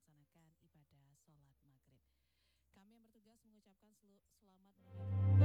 melaksanakan ibadah sholat maghrib. Kami yang bertugas mengucapkan selamat menunaikan